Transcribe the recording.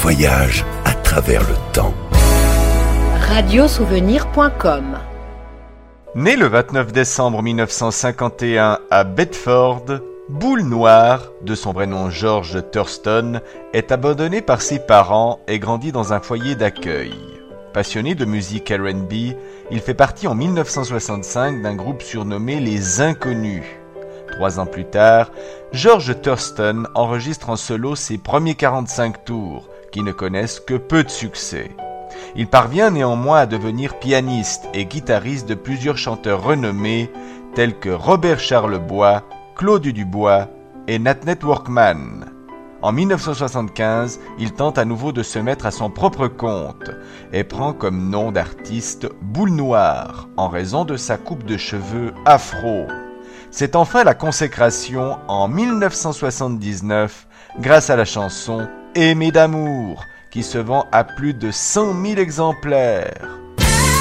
voyage à travers le temps. Radiosouvenir.com. Né le 29 décembre 1951 à Bedford, Boule Noire, de son vrai nom George Thurston, est abandonné par ses parents et grandit dans un foyer d'accueil. Passionné de musique R&B, il fait partie en 1965 d'un groupe surnommé Les Inconnus. 3 ans plus tard, George Thurston enregistre en solo ses premiers 45 tours, qui ne connaissent que peu de succès. Il parvient néanmoins à devenir pianiste et guitariste de plusieurs chanteurs renommés tels que Robert Charlebois, Claude Dubois et Nat Workman. En 1975, il tente à nouveau de se mettre à son propre compte et prend comme nom d'artiste Boule Noire en raison de sa coupe de cheveux afro. C'est enfin la consécration en 1979 grâce à la chanson Aimer d'amour qui se vend à plus de 100 000 exemplaires.